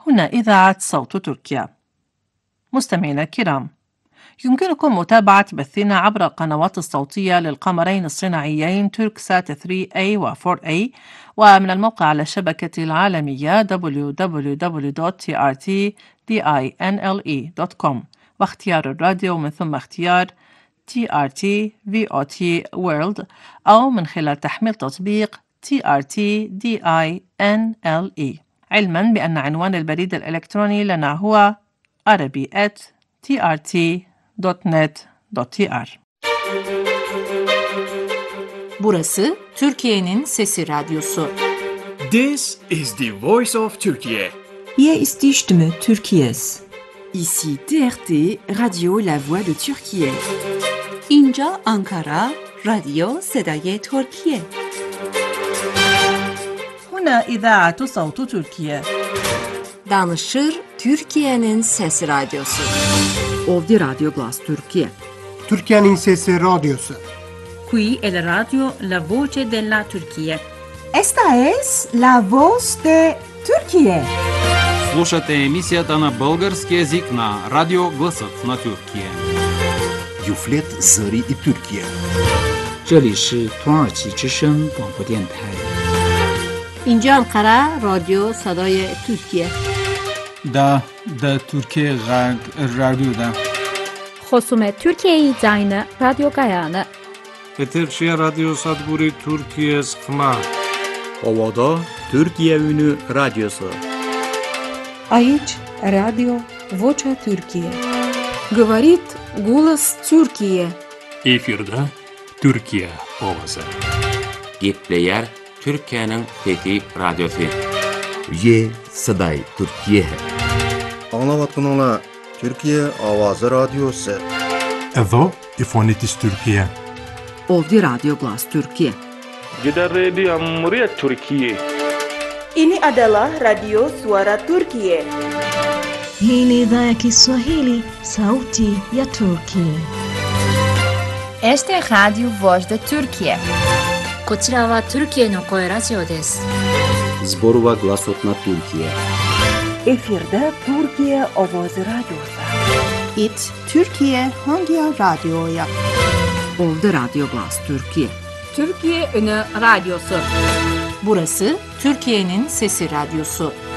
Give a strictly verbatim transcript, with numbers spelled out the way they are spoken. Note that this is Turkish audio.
هنا إذاعة صوت تركيا. مستمعينا الكرام، يمكنكم متابعة بثنا عبر القنوات الصوتية للقمرين الصناعيين توركسات ثري إيه و فور إيه، ومن الموقع على الشبكة العالمية دبليو دبليو دبليو دوت تي آر تي دينله دوت كوم، واختيار الراديو ومن ثم اختيار تي آر تي في أو تي World، أو من خلال تحميل تطبيق تي آر تي دينله، علما بأن عنوان البريد الإلكتروني لنا هو arabi at تي آر تي دوت نت دوت تي آر. Burası Türkiye'nin Sesi Radyosu. This is the voice of Turkey. Hier ist die Stimme Türkiye's. Ici T R T, Radio La Voix de Türkiye. اینجا آنکارا، رادیو صدای ترکیه. هنا إذاعة صوت تركيا. Danışır Türkiye'nin Sesi Radyosu. Ovdje Radio Glas Türkiye. Türkiye'nin Sesi Radyosu. Qui è la radio La Voce della Turchia. Esta es la voz de Turquía. Слушате емисията на български език на Радио Гласът на Türkiye. Юфлет Зари и Türkiye. 这里是土耳其之声广播电台。 اینجا انقره رادیو صدای ترکیه. دا دا Türkiye رادیو دا. خصوم Türkiye زاین رادیو گایانه. Eterşehir Radyo Sadguri Türkiye Sıkma. Ovada Türkiye Ünü Radyosu. Aici Radio Vocea Türkiye. Говорит голос Türkiye. Efirde Türkiye ovası. Gepleyer Türkiye'nin Fethi Radyosu. Ye Saday Türkiye. Anlavatınla Türkiye Avazı Radyosu. Evo İfonitis Türkiye. Ovdje Radio Glas Türkiye. Kita Radio Muryat Türkiye. Ini adalah Radio Suara Turkiye. Hii ni idhaa ya Kiswahili, sauti ya Turkiye. Este é Radio Voz de Turkiye. こちらは Türkiyeの声ラジオです。 Zborova Glasot na Türkiye. Efirde Türkiye Avazı Radyosu. It Türkiye hangi radyoya? Ovdje Radio Glas Türkiye. Türkiye Ünü Radyosu. Burası Türkiye'nin Sesi Radyosu.